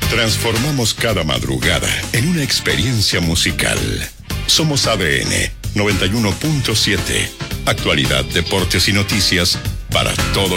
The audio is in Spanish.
Transformamos cada madrugada en una experiencia musical. Somos ADN 91.7. Actualidad, deportes y noticias para todo